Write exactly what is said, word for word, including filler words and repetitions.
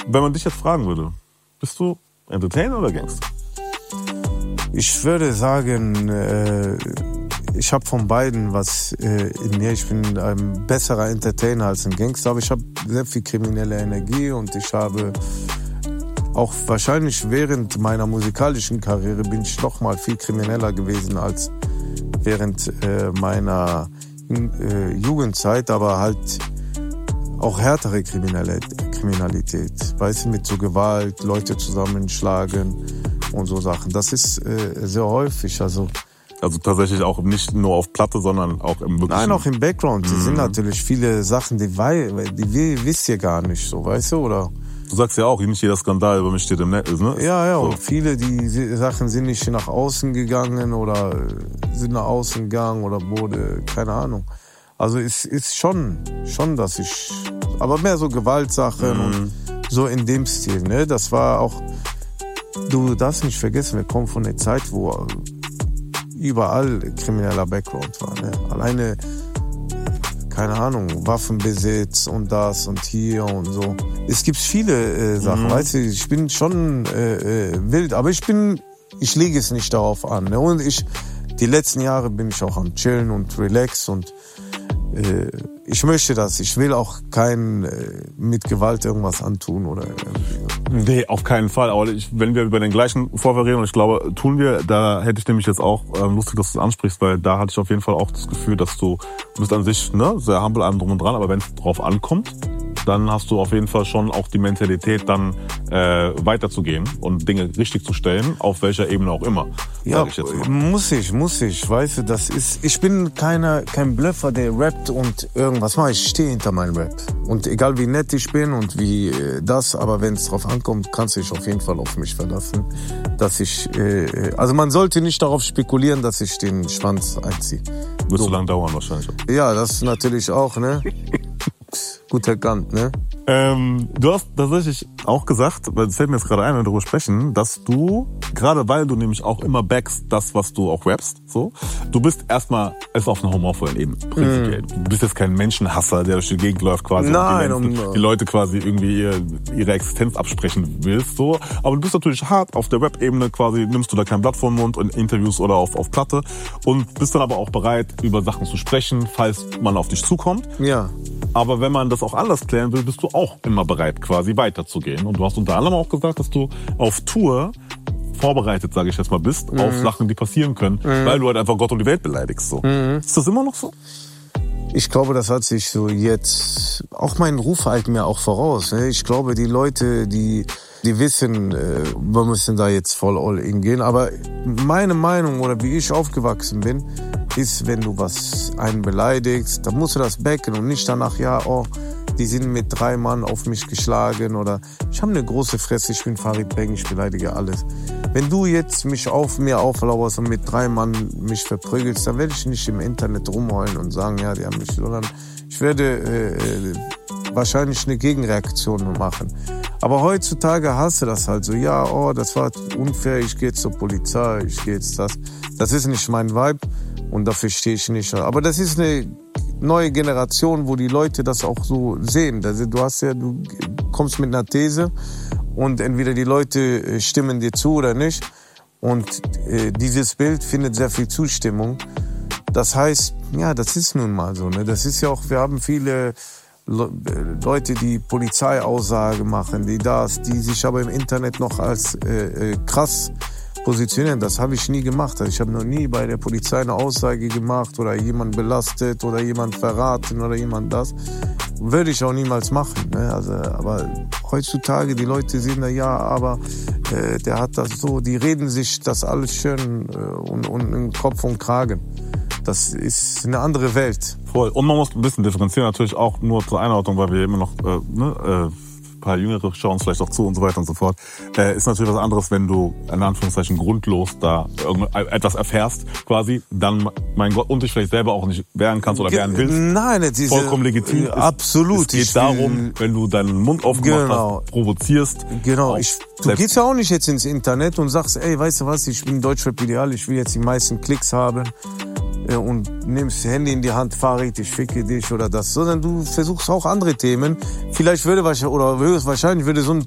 Wenn man dich jetzt fragen würde, bist du Entertainer oder Gangster? Ich würde sagen, äh, ich habe von beiden was äh, in mir. Ich bin ein besserer Entertainer als ein Gangster, aber ich habe sehr viel kriminelle Energie und ich habe auch wahrscheinlich während meiner musikalischen Karriere bin ich noch mal viel krimineller gewesen als während äh, meiner äh, Jugendzeit, aber halt auch härtere kriminelle Kriminalität, weißt du, mit so Gewalt, Leute zusammenschlagen und so Sachen. Das ist äh, sehr häufig, also Also tatsächlich auch nicht nur auf Platte, sondern auch im wirklichen... Nein, auch im Background. Mhm. Die sind natürlich viele Sachen, die, die, die wisst ihr gar nicht, so, weißt du, oder? Du sagst ja auch, nicht jeder Skandal über mich steht im Netz, ne? Ja, ja, so. Und viele, die Sachen sind nicht nach außen gegangen oder sind nach außen gegangen oder wurde, keine Ahnung. Also es ist schon, schon, dass ich, aber mehr so Gewaltsachen mhm. und so in dem Stil, ne? Das war auch, du darfst nicht vergessen, wir kommen von der Zeit, wo überall krimineller Background war, ne? Alleine, keine Ahnung, Waffenbesitz und das und hier und so. Es gibt viele äh, Sachen, mhm. weißt du, ich bin schon äh, äh, wild, aber ich bin, ich lege es nicht darauf an, ne? Und ich, die letzten Jahre bin ich auch am Chillen und relax und äh, ich möchte das. Ich will auch kein äh, mit Gewalt irgendwas antun oder irgendwie. Nee, auf keinen Fall. Aber ich, wenn wir über den gleichen Vorfall reden, und ich glaube, tun wir, da hätte ich nämlich jetzt auch äh, lustig, dass du es ansprichst, weil da hatte ich auf jeden Fall auch das Gefühl, dass du, du bist an sich ne, sehr humble, allem drum und dran, aber wenn es drauf ankommt, dann hast du auf jeden Fall schon auch die Mentalität, dann äh, weiterzugehen und Dinge richtig zu stellen, auf welcher Ebene auch immer. Ja, ich jetzt mal. muss ich, muss ich, weißt du, das ist, ich bin keiner, kein Blöffer, der rappt und irgendwas macht. Ich stehe hinter meinem Rap. Und egal wie nett ich bin und wie äh, das, aber wenn es drauf ankommt, kannst du dich auf jeden Fall auf mich verlassen, dass ich, äh, also man sollte nicht darauf spekulieren, dass ich den Schwanz einziehe. Wird so, so lange dauern wahrscheinlich. Ja, das natürlich auch, ne? Gut erkannt, ne? Ähm, du hast tatsächlich auch gesagt, weil es fällt mir jetzt gerade ein, wenn wir darüber sprechen, dass du, gerade weil du nämlich auch immer backst, das, was du auch rappst, so, du bist erstmal, es ist auf einer humorvollen Ebene, prinzipiell. Mm. Du bist jetzt kein Menschenhasser, der durch die Gegend läuft quasi Nein, und die, Menschen, um, die Leute quasi irgendwie ihre, ihre Existenz absprechen willst, so. Aber du bist natürlich hart auf der Rap-Ebene quasi, nimmst du da kein Blatt vor den Mund in Interviews oder auf, auf Platte und bist dann aber auch bereit, über Sachen zu sprechen, falls man auf dich zukommt. Ja. Aber wenn man das auch anders klären will, bist du auch immer bereit, quasi weiterzugehen. Und du hast unter anderem auch gesagt, dass du auf Tour vorbereitet, sage ich jetzt mal, bist, mhm. auf Sachen, die passieren können, mhm. weil du halt einfach Gott und die Welt beleidigst. So. Mhm. Ist das immer noch so? Ich glaube, das hat sich so jetzt, auch mein Ruf halt mir auch voraus. Ne? Ich glaube, die Leute, die, die wissen, äh, wir müssen da jetzt voll all in gehen. Aber meine Meinung oder wie ich aufgewachsen bin, ist, wenn du was einen beleidigst, dann musst du das backen und nicht danach, ja, oh, die sind mit drei Mann auf mich geschlagen oder ich habe eine große Fresse, ich bin Farid Bang, ich beleidige alles. Wenn du jetzt mich auf mir auflauerst und mit drei Mann mich verprügelst, dann werde ich nicht im Internet rumheulen und sagen, ja, die haben mich, sondern ich werde äh, wahrscheinlich eine Gegenreaktion machen. Aber heutzutage hast du das halt so, ja, oh, das war unfair, ich gehe jetzt zur Polizei, ich gehe jetzt das. Das ist nicht mein Vibe und dafür stehe ich nicht. Aber das ist eine neue Generation, wo die Leute das auch so sehen. Also du hast ja, du kommst mit einer These und entweder die Leute stimmen dir zu oder nicht. Und äh, dieses Bild findet sehr viel Zustimmung. Das heißt, ja, das ist nun mal so. Ne? Das ist ja auch, wir haben viele Le- Leute, die Polizeiaussage machen, die das, die sich aber im Internet noch als äh, äh, krass positionieren. Das habe ich nie gemacht. Also ich habe noch nie bei der Polizei eine Aussage gemacht oder jemand belastet oder jemand verraten oder jemand das. Würde ich auch niemals machen. Ne? Also, aber heutzutage, die Leute sehen da, ja, aber äh, der hat das so, die reden sich das alles schön äh, und, und in Kopf und Kragen. Das ist eine andere Welt. Voll. Und man muss ein bisschen differenzieren, natürlich auch nur zur Einordnung, weil wir immer noch äh, ne, äh, ein paar Jüngere schauen uns vielleicht auch zu und so weiter und so fort. Äh, ist natürlich was anderes, wenn du in Anführungszeichen grundlos da etwas erfährst, quasi, dann, mein Gott, und dich vielleicht selber auch nicht wehren kannst oder wehren willst. Nein, diese, vollkommen legitim. Ist, absolut. Es geht ich darum, wenn du deinen Mund aufgemacht genau. hast, provozierst. Genau. Ich, du gehst ja auch nicht jetzt ins Internet und sagst, ey, weißt du was, ich bin Deutschrap-Ideal, ich will jetzt die meisten Klicks haben. Und nimmst das Handy in die Hand, Farid, ich ficke dich oder das, sondern du versuchst auch andere Themen. Vielleicht würde wahrscheinlich, oder wahrscheinlich würde so ein